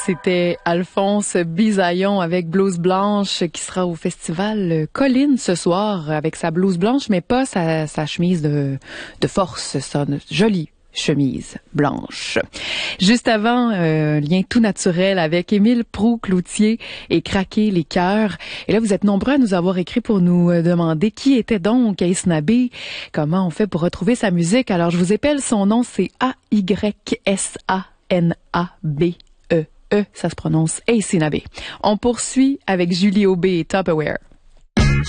C'était Alphonse Bisaillon avec Blouse Blanche qui sera au festival Colline ce soir avec sa blouse blanche, mais pas sa chemise de force, sa jolie chemise blanche. Juste avant, lien tout naturel avec Émile Proulx-Cloutier et Craquer les cœurs. Et là, vous êtes nombreux à nous avoir écrit pour nous demander qui était donc Ace Nabé, comment on fait pour retrouver sa musique. Alors, je vous épelle son nom, c'est A-Y-S-A-N-A-B-E. Ça se prononce Ace Nabé. On poursuit avec Julie Aubé et Tupperware.